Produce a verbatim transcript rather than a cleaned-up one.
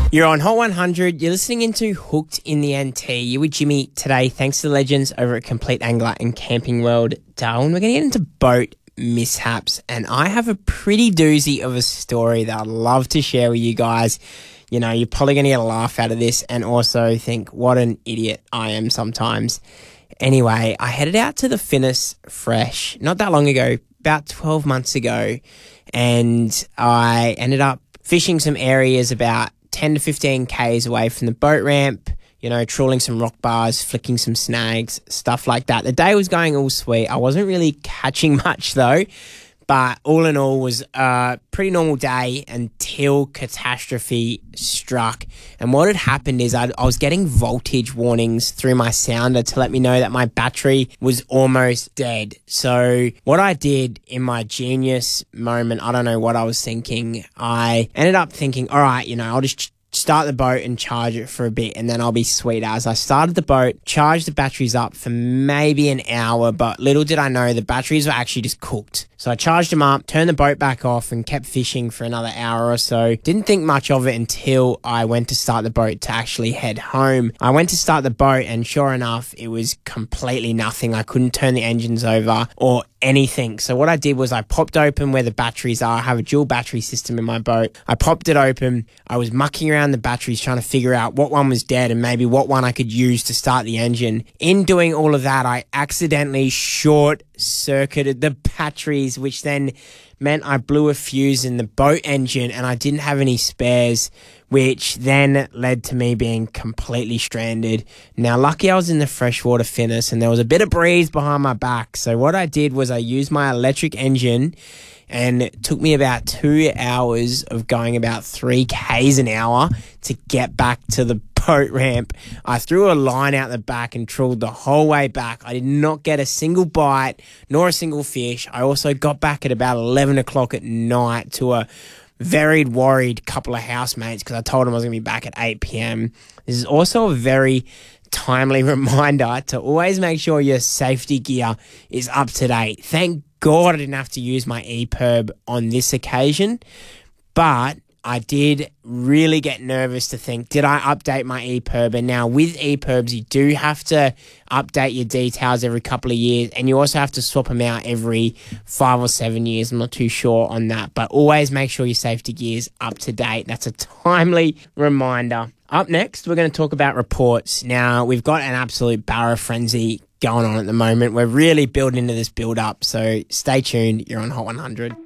You're on Hot one hundred. You're listening into Hooked in the N T. You're with Jimmy today. Thanks to the legends over at Complete Angler and Camping World Darwin. We're going to get into boat mishaps, and I have a pretty doozy of a story that I'd love to share with you guys. You know, you're probably going to get a laugh out of this and also think, what an idiot I am sometimes. Anyway, I headed out to the Finnis Fresh not that long ago, about twelve months ago, and I ended up fishing some areas about ten to fifteen kays away from the boat ramp, you know, trawling some rock bars, flicking some snags, stuff like that. The day was going all sweet. I wasn't really catching much though, but all in all was a pretty normal day until catastrophe struck. And what had happened is I, I was getting voltage warnings through my sounder to let me know that my battery was almost dead. So what I did in my genius moment, I don't know what I was thinking. I ended up thinking, all right, you know, I'll just start the boat and charge it for a bit and then I'll be sweet as. I started the boat, charged the batteries up for maybe an hour, but little did I know the batteries were actually just cooked. So I charged them up, turned the boat back off and kept fishing for another hour or so. Didn't think much of it until I went to start the boat to actually head home. I went to start the boat and sure enough, it was completely nothing. I couldn't turn the engines over or anything. So what I did was I popped open where the batteries are. I have a dual battery system in my boat. I popped it open. I was mucking around the batteries trying to figure out what one was dead and maybe what one I could use to start the engine. In doing all of that, I accidentally short circuited the batteries, which then meant I blew a fuse in the boat engine and I didn't have any spares, which then led to me being completely stranded. Now, lucky I was in the freshwater Finnis and there was a bit of breeze behind my back. So what I did was I used my electric engine, and it took me about two hours of going about three kays an hour to get back to the boat ramp. I threw a line out the back and trawled the whole way back. I did not get a single bite nor a single fish. I also got back at about eleven o'clock at night to a very worried couple of housemates because I told them I was going to be back at eight p.m. This is also a very timely reminder to always make sure your safety gear is up to date. Thank God I didn't have to use my E P I R B on this occasion, but I did really get nervous to think, did I update my E P I R B? And now with E P I R Bs, you do have to update your details every couple of years, and you also have to swap them out every five or seven years. I'm not too sure on that, but always make sure your safety gear is up to date. That's a timely reminder. Up next, we're going to talk about reports. Now, we've got an absolute barra frenzy going on at the moment. We're really building into this build-up, so stay tuned. You're on Hot one hundred.